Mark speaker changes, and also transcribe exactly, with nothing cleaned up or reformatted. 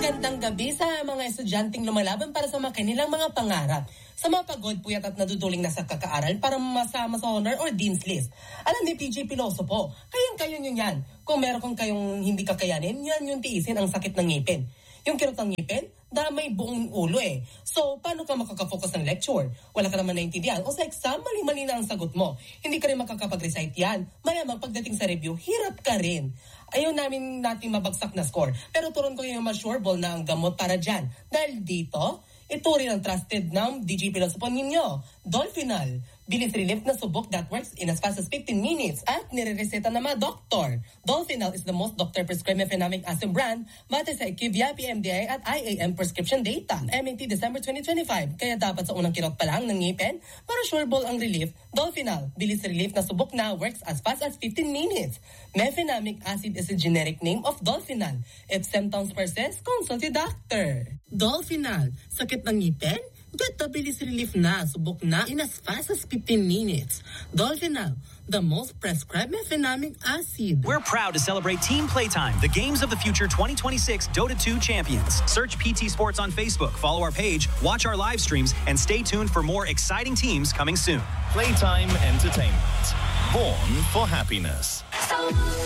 Speaker 1: Magandang gabi sa mga estudyanteng lumalaban para sa mga kanilang mga pangarap. Sa mga pagod, puyat at naduduling na sa kakaaral para masama sa honor or dean's list. Alam ni P J Piloso po, kayang-kaya nyo yan. Kung meron kong kayong hindi kakayanin, yan yung tiisin ang sakit ng ngipin. Yung kirot ng ngipin, damay buong ulo eh. So, paano ka makakafocus ng lecture? Wala ka naman naintindihan. O sa exam, mali-mali na ang sagot mo. Hindi ka rin makakapag-recite yan. Malamang pagdating sa review, hirap ka rin. Ayaw namin natin mabagsak na score. Pero turon ko yung ma-sure ball na ang gamot para dyan. Dahil dito, ito rin ang trusted ng D J Piloso po ninyo. Dolphinal. Bilis relief na subok that works in as fast as fifteen minutes at nire-reseta ng mga doktor. Dolphinal is the most doctor-prescribed mefenamic acid brand batay sa IQVIA, P M D I at I A M prescription data. M A T December twenty twenty-five. Kaya dapat sa unang kirot pa lang ng ngipin para sureball ang relief. Dolphinal. Bilis relief na subok na works as fast as fifteen minutes. Mefenamic acid is a generic name of Dolphinal. If symptoms persist, consult your doctor. Dolphinal. Sakit ng ngipin? Get the bilis relief na, subok na in as fast as fifteen minutes. Dolphinal, the most prescribed mefenamic acid.
Speaker 2: We're proud to celebrate Team Playtime, the Games of the Future twenty twenty-six Dota two champions. Search P T Sports on Facebook, follow our page, watch our live streams, and stay tuned for more exciting teams coming soon.
Speaker 3: Playtime Entertainment. Born for happiness.